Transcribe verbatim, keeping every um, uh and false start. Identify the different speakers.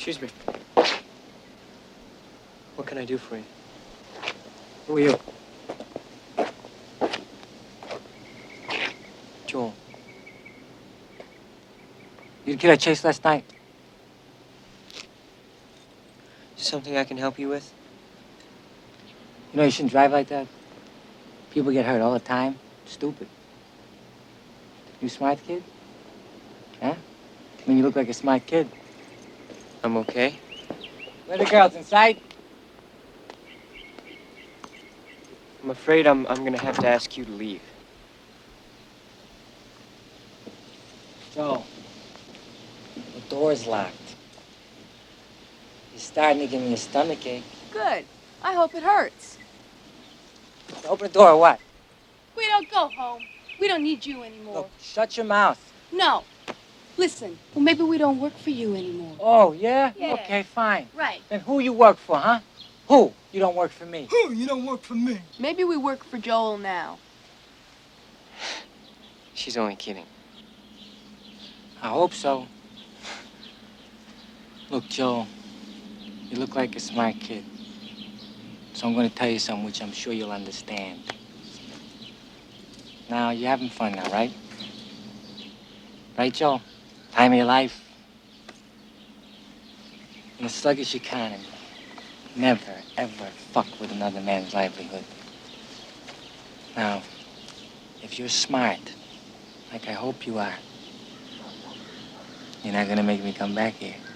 Speaker 1: Excuse me. What can I do for you?
Speaker 2: Who are you?
Speaker 1: Joel.
Speaker 2: You the kid I chased last night?
Speaker 1: Something I can help you with?
Speaker 2: You know you shouldn't drive like that. People get hurt all the time. Stupid. You smart kid? Huh? I mean, you look like a smart kid.
Speaker 1: I'm okay.
Speaker 2: Where the girls, inside?
Speaker 1: I'm afraid I'm, I'm gonna have to ask you to leave.
Speaker 2: Joe, the door's locked. You're starting to give me a stomachache.
Speaker 3: Good. I hope it hurts.
Speaker 2: Open the door or what?
Speaker 3: We don't go home. We don't need you anymore.
Speaker 2: Look, shut your mouth.
Speaker 3: No. Listen, well, maybe we don't work for you anymore.
Speaker 2: Oh, yeah?
Speaker 3: Yeah.
Speaker 2: Okay, fine.
Speaker 3: Right.
Speaker 2: Then who you work for, huh? Who? You don't work for me.
Speaker 4: Who? You don't work for me.
Speaker 3: Maybe we work for Joel now.
Speaker 1: She's only kidding.
Speaker 2: I hope so. Look, Joe, you look like a smart kid. So I'm going to tell you something which I'm sure you'll understand. Now, you're having fun now, right? Right, Joe? Time of your life. In a sluggish economy, never, ever fuck with another man's livelihood. Now, if you're smart, like I hope you are, you're not gonna make me come back here.